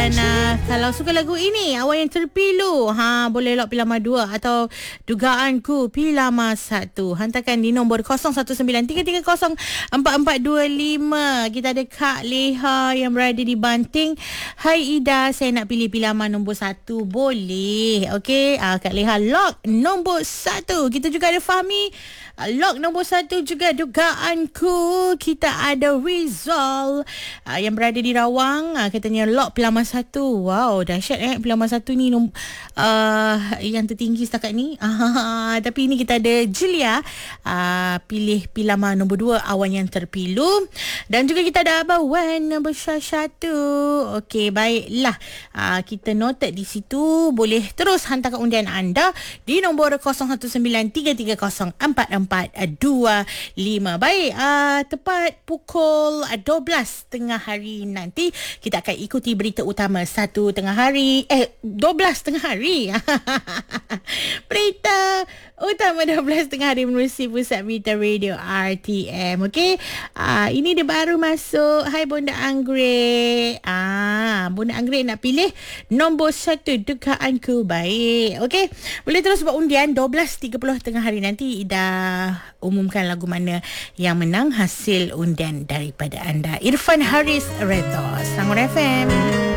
Dan kalau suka lagu ini, awak yang terpilu, boleh lock pilama 2 atau dugaanku pilama 1. Hantarkan di nombor 0193304425. Kita ada Kak Leha yang berada di Banting. Hai Ida, saya nak pilih pilama nombor 1. Boleh. Okey, Kak Leha lock nombor 1. Kita juga ada Fahmi, lock nombor 1 juga dugaanku. Kita ada Rizal yang berada di Rawang, katanya lock pilama 1. Wow, dahsyat pilama 1 ni yang tertinggi setakat ni. Tapi ini kita ada Julia, pilih pilama nombor 2, awan yang terpilu. Dan juga kita ada Abang Wan nombor 1. Okey, baiklah, kita noted di situ. Boleh terus hantarkan undian anda di nombor 0193304425. Baik, tepat pukul 12 tengah hari nanti kita akan ikuti berita utama 1 tengah hari 12 tengah hari. Berita utama 12 tengah hari menerusi Pusat Berita Radio RTM. Okey, ini dia baru masuk. Hai Bonda Anggrek. Bonda Anggrek nak pilih nombor 1 dugaanku. Baik, okey, boleh terus buat undian. 12.30 tengah hari nanti dah umumkan lagu mana yang menang hasil undian daripada anda. Irfan Haris Redha, Sangor FM.